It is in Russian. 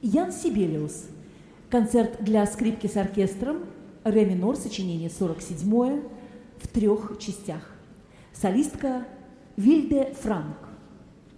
Ян Сибелиус. Концерт для скрипки с оркестром, ре минор, сочинение 47-е, в 3 частях. Солистка Вильде Франк.